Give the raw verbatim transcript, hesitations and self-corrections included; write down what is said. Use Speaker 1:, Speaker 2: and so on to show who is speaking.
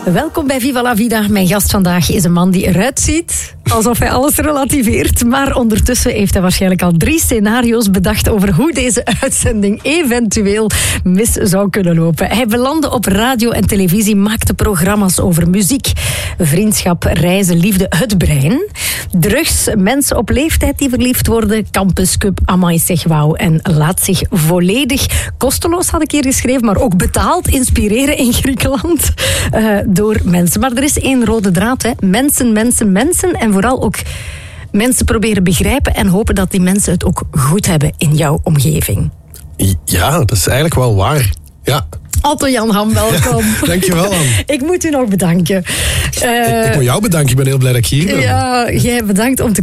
Speaker 1: Welkom bij Viva la Vida. Mijn gast vandaag is een man die eruit ziet alsof hij alles relativeert. Maar ondertussen heeft hij waarschijnlijk al drie scenario's bedacht over hoe deze uitzending eventueel mis zou kunnen lopen. Hij belandde op radio en televisie, maakte programma's over muziek, vriendschap, reizen, liefde, het brein, drugs, mensen op leeftijd die verliefd worden, Campus Cup, amai zeg wauw, en laat zich volledig kosteloos, had ik hier geschreven, maar ook betaald inspireren in Griekenland uh, door mensen. Maar er is één rode draad, hè. Mensen, mensen, mensen en vooral ook mensen proberen begrijpen en hopen dat die mensen het ook goed hebben in jouw omgeving.
Speaker 2: Ja, dat is eigenlijk wel waar. Ja.
Speaker 1: Otto Jan Ham, welkom.
Speaker 2: Ja, dankjewel, Anne.
Speaker 1: Ik moet u nog bedanken. Uh,
Speaker 2: ik, ik moet jou bedanken, ik ben heel blij dat ik hier ben.
Speaker 1: Ja, jij bedankt om te